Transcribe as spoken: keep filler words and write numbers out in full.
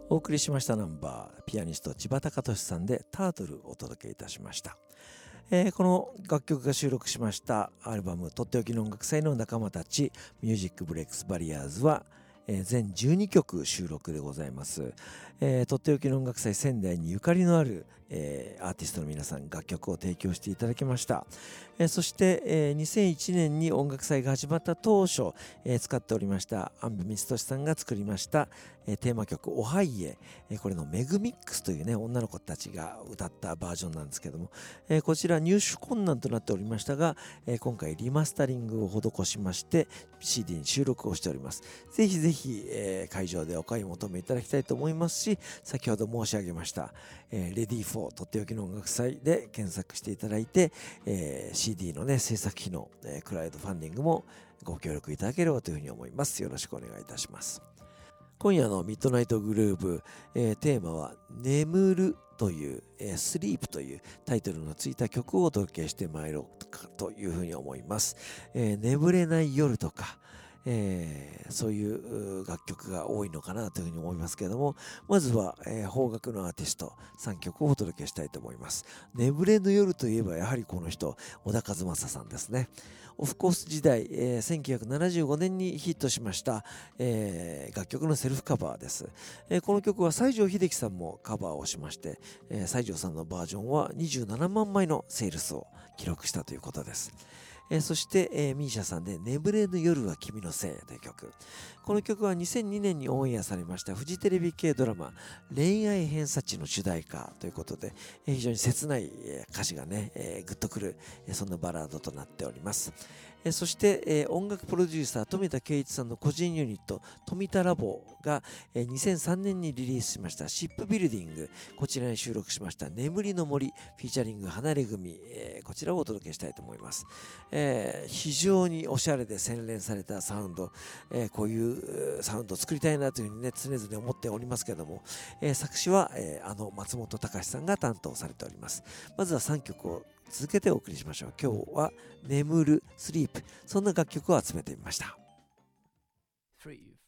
お送りしましたナンバー、ピアニスト千葉貴俊さんでタートルをお届けいたしました。えー、この楽曲が収録しましたアルバムとっておきの音楽祭の仲間たちミュージックブレイクスバリアーズは、えー、全じゅうにきょく収録でございます。えー、とっておきの音楽祭仙台にゆかりのある、えー、アーティストの皆さん楽曲を提供していただきました。えー、そして、えー、にせんいちねんに音楽祭が始まった当初、えー、使っておりました安部光俊さんが作りました、えー、テーマ曲おはいえ、えー、これのメグミックスというね女の子たちが歌ったバージョンなんですけども、えー、こちら入手困難となっておりましたが、えー、今回リマスタリングを施しまして シーディー に収録をしております。ぜひぜひ、えー、会場でお買い求めいただきたいと思いますし、先ほど申し上げました、えー、レディーフォーとっておきの音楽祭で検索していただいて、えー、シーディー のね制作費の、えー、クラウドファンディングもご協力いただければというふうに思います。よろしくお願いいたします。今夜のミッドナイトグルーブ、えー、テーマは眠るという、えー、スリープというタイトルのついた曲をお届けしてまいろうかというふうに思います。えー、眠れない夜とか、えー、そういう楽曲が多いのかなというふうに思いますけれども、まずは、えー、邦楽のアーティストさんきょくをお届けしたいと思います。眠れぬ夜といえばやはりこの人、小田和正さんですね。オフコース時代、えー、せんきゅうひゃくななじゅうごねんにヒットしました、えー、楽曲のセルフカバーです。えー、この曲は西城秀樹さんもカバーをしまして、えー、西城さんのバージョンはにじゅうななまんまいのセールスを記録したということです。えー、そして、えー、ミーシャさんで眠れぬ夜は君のせいという曲。この曲はにせんにねんにオンエアされましたフジテレビ系ドラマ恋愛偏差値の主題歌ということで、えー、非常に切ない、えー、歌詞がね、えー、グッとくる、えー、そんなバラードとなっております。えー、そして、えー、音楽プロデューサー富田圭一さんの個人ユニット富田ラボが、えー、にせんさんねんにリリースしましたシップビルディング、こちらに収録しました眠りの森フィーチャリング離れ組、えー、こちらをお届けしたいと思います。えー、非常におしゃれで洗練されたサウンド、えー、こういうサウンドを作りたいなというふうにね常々思っておりますけれども、えー、作詞は、えー、あの松本隆さんが担当されております。まずはさんきょくを続けてお送りしましょう。今日は眠るスリープ、そんな楽曲を集めてみました。 Three,